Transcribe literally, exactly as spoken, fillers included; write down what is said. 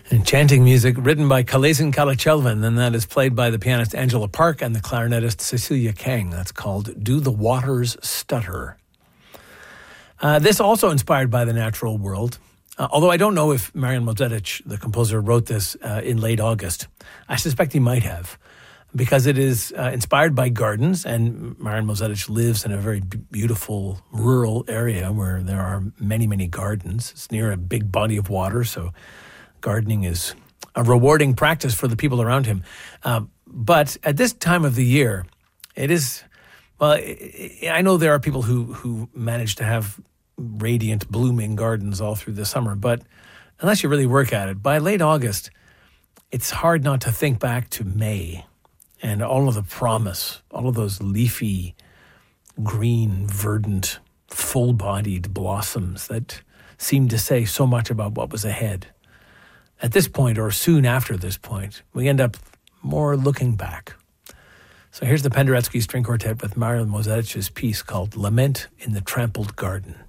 Enchanting music written by Kalesin Kalachelvan, and that is played by the pianist Angela Park and the clarinetist Cecilia Kang. That's called Do the Waters Stutter. Uh, this also inspired by the natural world, uh, although I don't know if Marian Mozetič, the composer, wrote this uh, in late August. I suspect he might have, because it is uh, inspired by gardens, and Marian Mozetič lives in a very b- beautiful rural area where there are many, many gardens. It's near a big body of water, so gardening is a rewarding practice for the people around him. Uh, but at this time of the year, it is, well, I know there are people who, who manage to have radiant, blooming gardens all through the summer, but unless you really work at it, by late August, it's hard not to think back to May and all of the promise, all of those leafy, green, verdant, full-bodied blossoms that seemed to say so much about what was ahead. At this point, or soon after this point, we end up more looking back. So here's the Penderecki String Quartet with Marian Mozetič's piece called Lament in the Trampled Garden.